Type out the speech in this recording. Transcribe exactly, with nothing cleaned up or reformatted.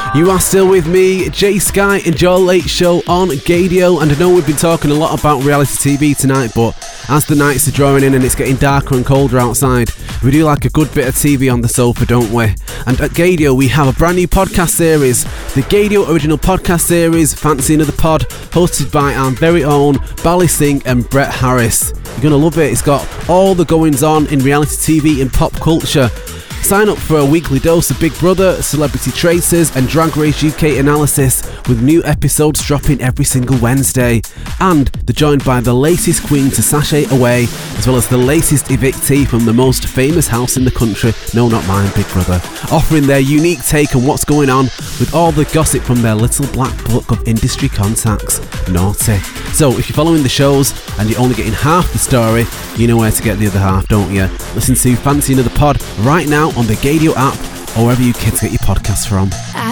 You are still with me, Jay Sky, and your late show on Gadio. And I know we've been talking a lot about reality T V tonight, but as the nights are drawing in and it's getting darker and colder outside, we do like a good bit of T V on the sofa, don't we? And at Gadio, we have a brand new podcast series, the Gadio Original Podcast Series, Fancy Another Pod, hosted by our very own Bally Singh and Brett Harris. You're going to love it. It's got all the goings on in reality T V and pop culture. Sign up for a weekly dose of Big Brother, Celebrity Traces and Drag Race U K analysis, with new episodes dropping every single Wednesday. And they're joined by the latest queen to sashay away, as well as the latest evictee from the most famous house in the country, no not mine, Big Brother, offering their unique take on what's going on with all the gossip from their little black book of industry contacts. Naughty. So if you're following the shows and you're only getting half the story, you know where to get the other half, don't you? Listen to Fancy Another Pod right now on the Gadio app or wherever you kids get your podcasts from.